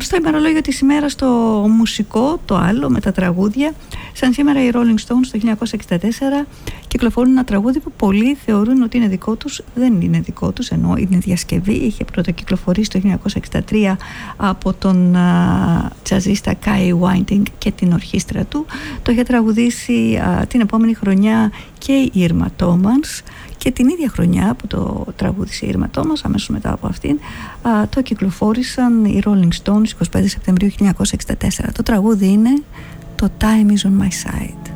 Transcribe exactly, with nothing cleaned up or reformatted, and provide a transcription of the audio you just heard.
Στο ημερολόγιο της ημέρας το μουσικό, το άλλο με τα τραγούδια. Σαν σήμερα οι Rolling Stones το χίλια εννιακόσια εξήντα τέσσερα κυκλοφορούν ένα τραγούδι που πολλοί θεωρούν ότι είναι δικό τους. Δεν είναι δικό τους, ενώ είναι διασκευή. Είχε πρώτα κυκλοφορήσει το χίλια εννιακόσια εξήντα τρία από τον α, τζαζίστα Kai Winding και την ορχήστρα του. Το είχε τραγουδήσει α, την επόμενη χρονιά και η Irma Thomas. Και την ίδια χρονιά που το τραγούδισε η Irma Thomas, αμέσως μετά από αυτήν, α, το κυκλοφόρησαν οι Rolling Stones εικοστή πέμπτη Σεπτεμβρίου χίλια εννιακόσια εξήντα τέσσερα. Το τραγούδι είναι το Time is on my side.